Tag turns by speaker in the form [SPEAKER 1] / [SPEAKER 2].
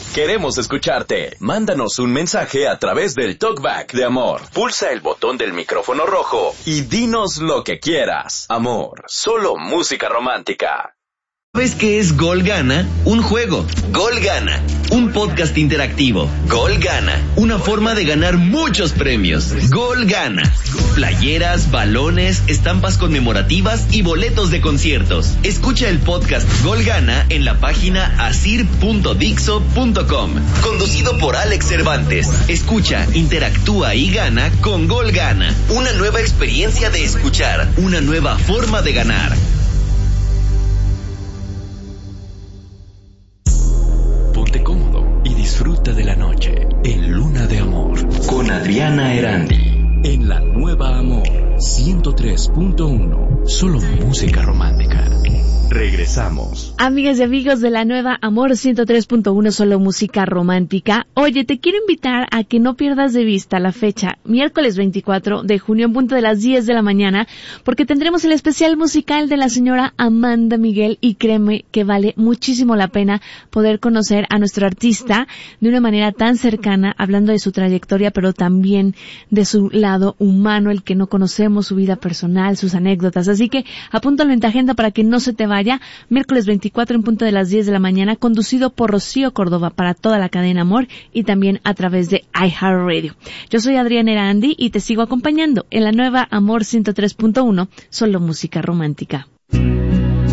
[SPEAKER 1] Queremos escucharte. Mándanos un mensaje a través del TalkBack de Amor. Pulsa el botón del micrófono rojo y dinos lo que quieras. Amor, solo música romántica.
[SPEAKER 2] ¿Sabes qué es Gol Gana? Un juego. Gol Gana. Un podcast interactivo. Gol Gana. Una forma de ganar muchos premios. Gol Gana. Playeras, balones, estampas conmemorativas y boletos de conciertos. Escucha el podcast Gol Gana en la página asir.dixo.com. Conducido por Alex Cervantes. Escucha, interactúa y gana con Gol Gana. Una nueva experiencia de escuchar. Una nueva forma de ganar.
[SPEAKER 3] Ponte cómodo y disfruta de la noche en Luna de Amor con Adriana Erandi en la Nueva Amor 103.1. Solo música romántica. Regresamos.
[SPEAKER 4] Amigas y amigos de la Nueva Amor 103.1, solo música romántica. Oye, te quiero invitar a que no pierdas de vista la fecha, miércoles 24 de junio en punto de las 10 de la mañana, porque tendremos el especial musical de la señora Amanda Miguel y créeme que vale muchísimo la pena poder conocer a nuestro artista de una manera tan cercana, hablando de su trayectoria, pero también de su lado humano, el que no conocemos, su vida personal, sus anécdotas. Así que apúntalo en tu agenda para que no se te vaya. Miércoles 24 en punto de las 10 de la mañana, conducido por Rocío Córdoba para toda la cadena Amor y también a través de iHeartRadio. Yo soy Adriana Erandi y te sigo acompañando en la Nueva Amor 103.1, solo música romántica.